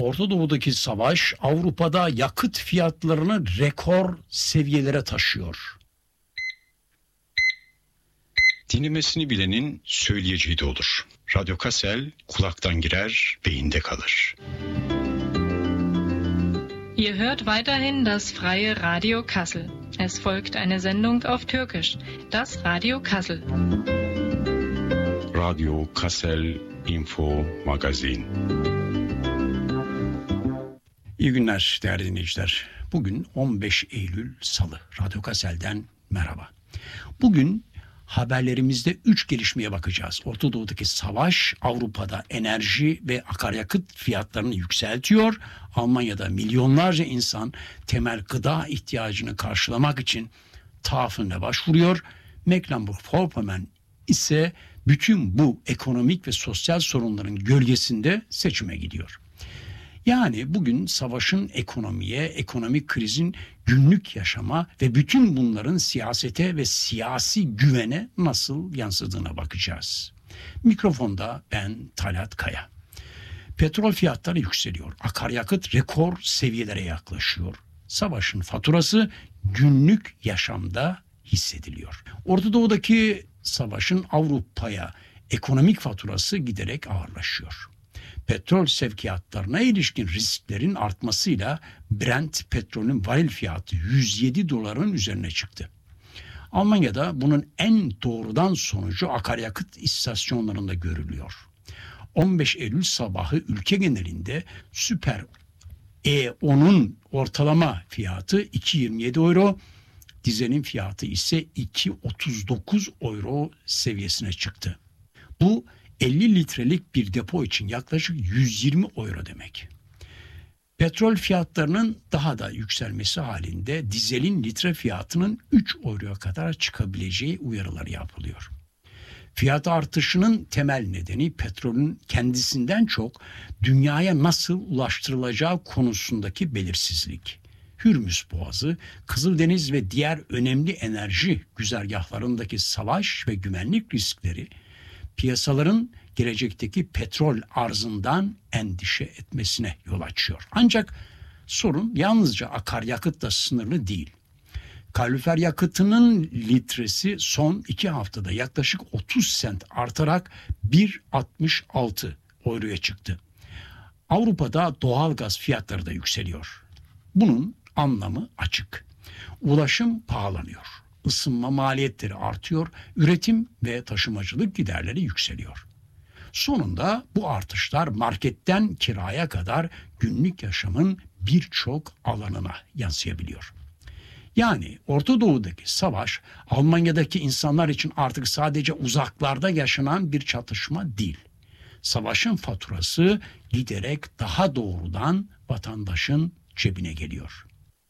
Orta Doğu'daki savaş Avrupa'da yakıt fiyatlarını rekor seviyelere taşıyor. Dinlemesini bilenin söyleyeceği de olur. Radyo Kassel kulaktan girer, beyinde kalır. Ihr hört weiterhin das freie Radio Kassel. Es folgt eine Sendung auf Türkisch, das Radio Kassel. Radio Kassel Info Magazin. İyi günler değerli dinleyiciler. Bugün 15 Eylül Salı. Radyo Kassel'den merhaba. Bugün haberlerimizde 3 gelişmeye bakacağız. Orta Doğu'daki savaş Avrupa'da enerji ve akaryakıt fiyatlarını yükseltiyor. Almanya'da milyonlarca insan temel gıda ihtiyacını karşılamak için taahhütüne başvuruyor. Mecklenburg-Vorpommern ise bütün bu ekonomik ve sosyal sorunların gölgesinde seçime gidiyor. Yani bugün savaşın ekonomiye, ekonomik krizin günlük yaşama ve bütün bunların siyasete ve siyasi güvene nasıl yansıdığına bakacağız. Mikrofonda ben Talat Kaya. Petrol fiyatları yükseliyor. Akaryakıt rekor seviyelere yaklaşıyor. Savaşın faturası günlük yaşamda hissediliyor. Orta Doğu'daki savaşın Avrupa'ya ekonomik faturası giderek ağırlaşıyor. Petrol sevkiyatlarına ilişkin risklerin artmasıyla Brent petrolün varil fiyatı 107 doların üzerine çıktı. Almanya'da bunun en doğrudan sonucu akaryakıt istasyonlarında görülüyor. 15 Eylül sabahı ülke genelinde süper E10'un ortalama fiyatı 2,27 euro, dizelin fiyatı ise 2,39 euro seviyesine çıktı. Bu 50 litrelik bir depo için yaklaşık 120 euro demek. Petrol fiyatlarının daha da yükselmesi halinde dizelin litre fiyatının 3 euroya kadar çıkabileceği uyarıları yapılıyor. Fiyat artışının temel nedeni petrolün kendisinden çok dünyaya nasıl ulaştırılacağı konusundaki belirsizlik. Hürmüz Boğazı, Kızıldeniz ve diğer önemli enerji güzergahlarındaki savaş ve güvenlik riskleri piyasaların gelecekteki petrol arzından endişe etmesine yol açıyor. Ancak sorun yalnızca akaryakıtla sınırlı değil. Kalorifer yakıtının litresi son 2 haftada yaklaşık 30 sent artarak 1,66 euroya çıktı. Avrupa'da doğalgaz fiyatları da yükseliyor. Bunun anlamı açık. Ulaşım pahalanıyor. Isınma maliyetleri artıyor, üretim ve taşımacılık giderleri yükseliyor. Sonunda bu artışlar marketten kiraya kadar günlük yaşamın birçok alanına yansıyabiliyor. Yani Orta Doğu'daki savaş Almanya'daki insanlar için artık sadece uzaklarda yaşanan bir çatışma değil. Savaşın faturası giderek daha doğrudan vatandaşın cebine geliyor.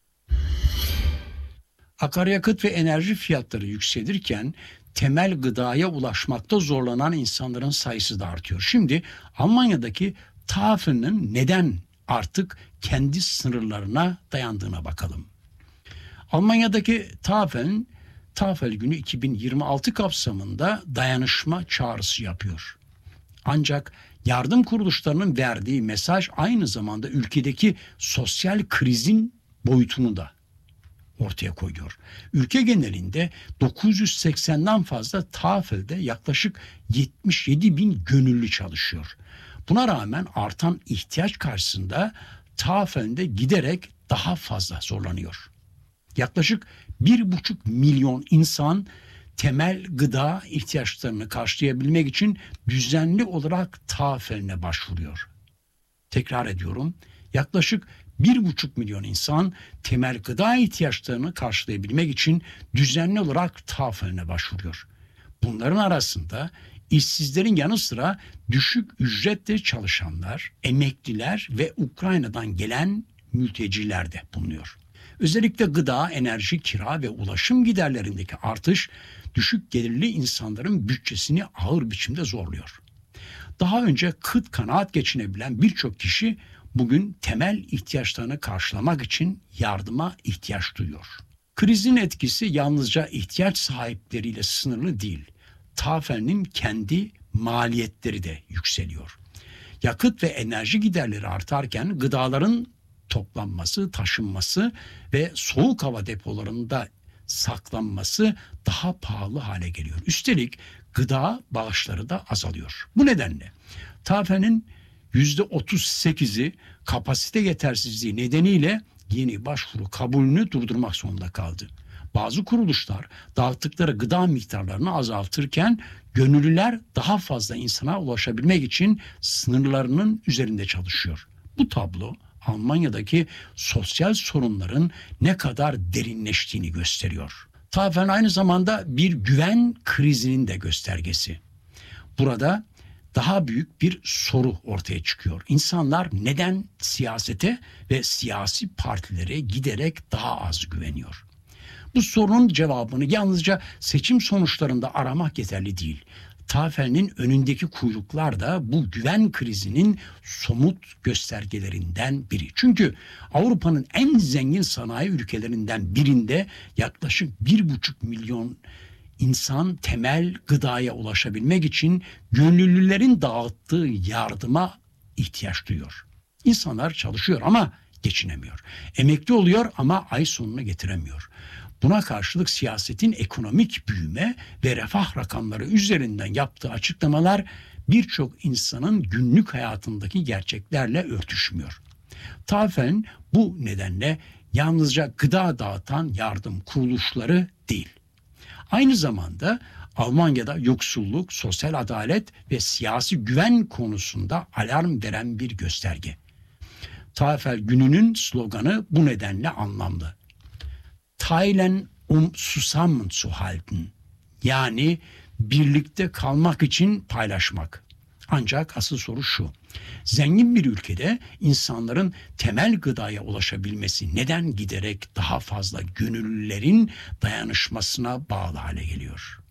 Akaryakıt ve enerji fiyatları yükselirken temel gıdaya ulaşmakta zorlanan insanların sayısı da artıyor. Şimdi Almanya'daki taahhütünün neden artık kendi sınırlarına dayandığına bakalım. Almanya'daki Tafel Günü 2026 kapsamında dayanışma çağrısı yapıyor. Ancak yardım kuruluşlarının verdiği mesaj aynı zamanda ülkedeki sosyal krizin boyutunu da ortaya koyuyor. Ülke genelinde 980'den fazla Tafel'de yaklaşık 77 bin gönüllü çalışıyor. Buna rağmen artan ihtiyaç karşısında Tafel'de giderek daha fazla zorlanıyor. Yaklaşık 1,5 milyon insan temel gıda ihtiyaçlarını karşılayabilmek için düzenli olarak Tafel'ine başvuruyor. Tekrar ediyorum, yaklaşık 1,5 milyon insan temel gıda ihtiyaçlarını karşılayabilmek için düzenli olarak Tafel'ine başvuruyor. Bunların arasında işsizlerin yanı sıra düşük ücretle çalışanlar, emekliler ve Ukrayna'dan gelen mülteciler de bulunuyor. Özellikle gıda, enerji, kira ve ulaşım giderlerindeki artış düşük gelirli insanların bütçesini ağır biçimde zorluyor. Daha önce kıt kanaat geçinebilen birçok kişi bugün temel ihtiyaçlarını karşılamak için yardıma ihtiyaç duyuyor. Krizin etkisi yalnızca ihtiyaç sahipleriyle sınırlı değil. Tafel'in kendi maliyetleri de yükseliyor. Yakıt ve enerji giderleri artarken gıdaların toplanması, taşınması ve soğuk hava depolarında saklanması daha pahalı hale geliyor. Üstelik gıda bağışları da azalıyor. Bu nedenle TAFE'nin %38'i kapasite yetersizliği nedeniyle yeni başvuru kabulünü durdurmak zorunda kaldı. Bazı kuruluşlar dağıttıkları gıda miktarlarını azaltırken gönüllüler daha fazla insana ulaşabilmek için sınırlarının üzerinde çalışıyor. Bu tablo Almanya'daki sosyal sorunların ne kadar derinleştiğini gösteriyor. TAFE'n aynı zamanda bir güven krizinin de göstergesi. Burada daha büyük bir soru ortaya çıkıyor. İnsanlar neden siyasete ve siyasi partilere giderek daha az güveniyor? Bu sorunun cevabını yalnızca seçim sonuçlarında aramak yeterli değil. TAFE'nin önündeki kuyruklar da bu güven krizinin somut göstergelerinden biri. Çünkü Avrupa'nın en zengin sanayi ülkelerinden birinde yaklaşık 1,5 milyon insan temel gıdaya ulaşabilmek için gönüllülerin dağıttığı yardıma ihtiyaç duyuyor. İnsanlar çalışıyor ama geçinemiyor. Emekli oluyor ama ay sonunu getiremiyor. Buna karşılık siyasetin ekonomik büyüme ve refah rakamları üzerinden yaptığı açıklamalar birçok insanın günlük hayatındaki gerçeklerle örtüşmüyor. TAFE'n bu nedenle yalnızca gıda dağıtan yardım kuruluşları değil. Aynı zamanda Almanya'da yoksulluk, sosyal adalet ve siyasi güven konusunda alarm veren bir gösterge. TAFE gününün sloganı bu nedenle anlamlı. Teilen zusammenzuhalten, yani birlikte kalmak için paylaşmak. Ancak asıl soru şu: zengin bir ülkede insanların temel gıdaya ulaşabilmesi neden giderek daha fazla gönüllülerin dayanışmasına bağlı hale geliyor?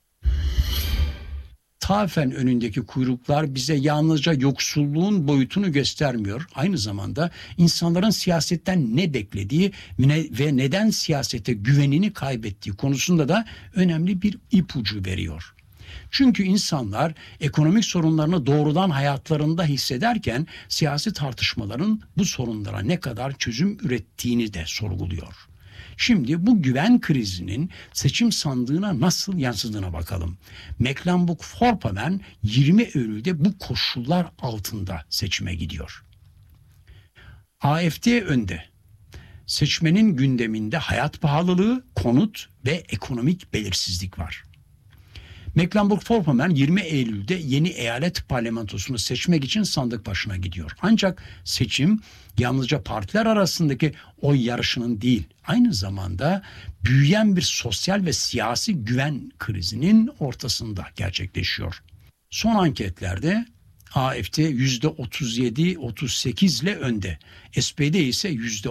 TAFE'n önündeki kuyruklar bize yalnızca yoksulluğun boyutunu göstermiyor. Aynı zamanda insanların siyasetten ne beklediği ve neden siyasete güvenini kaybettiği konusunda da önemli bir ipucu veriyor. Çünkü insanlar ekonomik sorunlarını doğrudan hayatlarında hissederken siyasi tartışmaların bu sorunlara ne kadar çözüm ürettiğini de sorguluyor. Şimdi bu güven krizinin seçim sandığına nasıl yansıdığına bakalım. Mecklenburg-Vorpommern 20 Eylül'de bu koşullar altında seçime gidiyor. AfD önde. Seçmenin gündeminde hayat pahalılığı, konut ve ekonomik belirsizlik var. Mecklenburg-Vorpommern 20 Eylül'de yeni eyalet parlamentosunu seçmek için sandık başına gidiyor. Ancak seçim yalnızca partiler arasındaki oy yarışının değil, aynı zamanda büyüyen bir sosyal ve siyasi güven krizinin ortasında gerçekleşiyor. Son anketlerde AfD %37-38 ile önde. SPD ise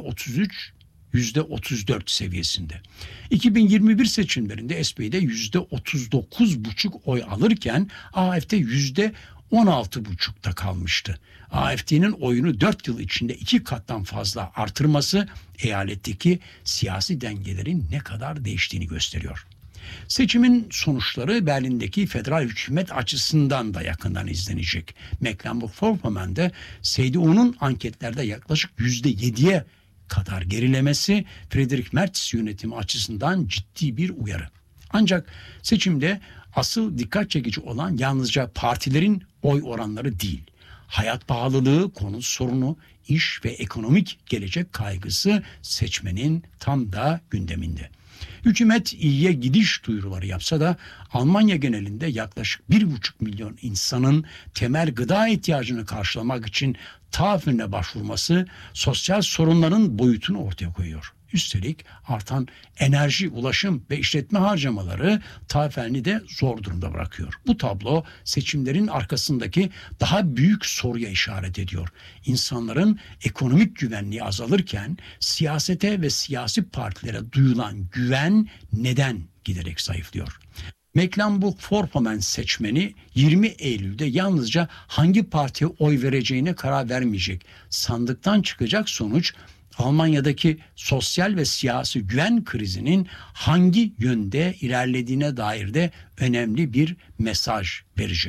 %34 seviyesinde. 2021 seçimlerinde SPD %39,5 oy alırken AfD %16,5'ta kalmıştı. AfD'nin oyunu 4 yıl içinde 2 kattan fazla artırması eyaletteki siyasi dengelerin ne kadar değiştiğini gösteriyor. Seçimin sonuçları Berlin'deki federal hükümet açısından da yakından izlenecek. Mecklenburg-Vorpommern'de CDU'nun anketlerde yaklaşık %7'ye kadar gerilemesi Friedrich Merz yönetimi açısından ciddi bir uyarı. Ancak seçimde asıl dikkat çekici olan yalnızca partilerin oy oranları değil. Hayat pahalılığı, konut sorunu, iş ve ekonomik gelecek kaygısı seçmenin tam da gündeminde. Hükümet iyiye gidiş duyuruları yapsa da Almanya genelinde yaklaşık 1,5 milyon insanın temel gıda ihtiyacını karşılamak için TAFE'ne başvurması sosyal sorunların boyutunu ortaya koyuyor. Üstelik artan enerji, ulaşım ve işletme harcamaları TAFE'ni de zor durumda bırakıyor. Bu tablo seçimlerin arkasındaki daha büyük soruya işaret ediyor. İnsanların ekonomik güvenliği azalırken siyasete ve siyasi partilere duyulan güven neden giderek zayıflıyor? Mecklenburg-Vorpommern seçmeni 20 Eylül'de yalnızca hangi partiye oy vereceğine karar vermeyecek. Sandıktan çıkacak sonuç Almanya'daki sosyal ve siyasi güven krizinin hangi yönde ilerlediğine dair de önemli bir mesaj verecek.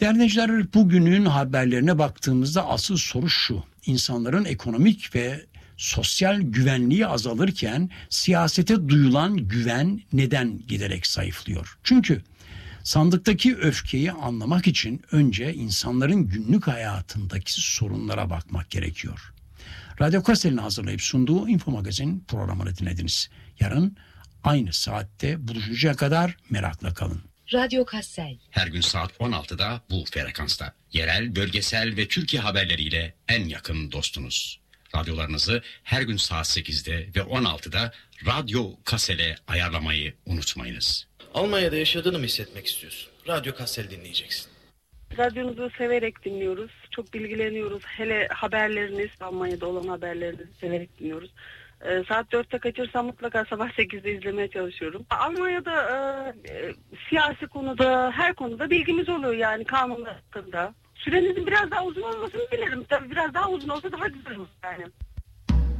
Değerli dinleyiciler, bugünün haberlerine baktığımızda asıl soru şu: İnsanların ekonomik ve sosyal güvenliği azalırken siyasete duyulan güven neden giderek zayıflıyor? Çünkü sandıktaki öfkeyi anlamak için önce insanların günlük hayatındaki sorunlara bakmak gerekiyor. Radyo Kassel'in hazırlayıp sunduğu Info Magazin programını dinlediniz. Yarın aynı saatte buluşuncaya kadar merakla kalın. Radyo Kassel. Her gün saat 16'da bu frekansta. Yerel, bölgesel ve Türkiye haberleriyle en yakın dostunuz. Radyolarınızı her gün saat 8'de ve 16'da Radyo Kassel'e ayarlamayı unutmayınız. Almanya'da yaşadığını mı hissetmek istiyorsun? Radyo Kassel dinleyeceksin. Radyonuzu severek dinliyoruz. Çok bilgileniyoruz. Hele haberleriniz, Almanya'da olan haberlerinizi severek dinliyoruz. Saat 4'te kaçırsam mutlaka sabah 8'de izlemeye çalışıyorum. Almanya'da siyasi konuda, her konuda bilgimiz oluyor yani kanunlar hakkında. Sürenizin biraz daha uzun olmasını dilerim. Tabii biraz daha uzun olsa daha güzel olur yani.